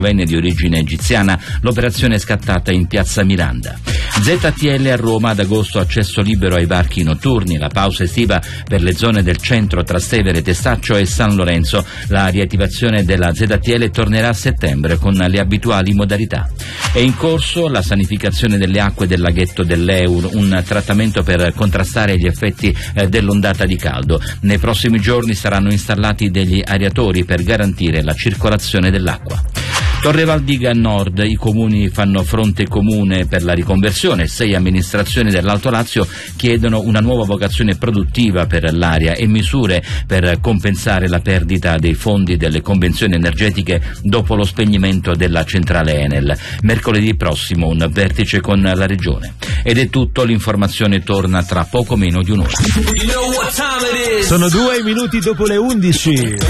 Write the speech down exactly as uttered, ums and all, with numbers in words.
venne di origine egiziana, l'operazione è scattata in piazza Miranda. Z T L a Roma, ad agosto accesso libero ai varchi notturni, la pausa estiva per le zone del centro Trastevere, Testaccio e San Lorenzo. La riattivazione della Z T L tornerà a settembre con le abituali modalità. È in corso la sanificazione delle acque del laghetto dell'Eur, un trattamento per contrastare gli effetti eh, dell'ondata di caldo. Nei prossimi giorni saranno installati degli aeratori per garantire la circolazione dell'acqua. Torre Valdiga Nord, i comuni fanno fronte comune per la riconversione. Sei amministrazioni dell'Alto Lazio chiedono una nuova vocazione produttiva per l'area e misure per compensare la perdita dei fondi delle convenzioni energetiche dopo lo spegnimento della centrale Enel. Mercoledì prossimo un vertice con la Regione. Ed è tutto, l'informazione torna tra poco meno di un'ora. Sono due minuti dopo le undici.